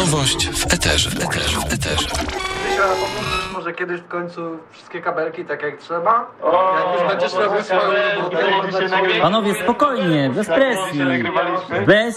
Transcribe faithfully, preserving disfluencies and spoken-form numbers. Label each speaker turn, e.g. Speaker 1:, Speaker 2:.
Speaker 1: Nowość w eterze, w eterze, w eterze.
Speaker 2: Może kiedyś w końcu wszystkie kabelki tak jak trzeba? O, jak już będziesz robił swoją robotę.
Speaker 3: Panowie, spokojnie, bez presji. Bez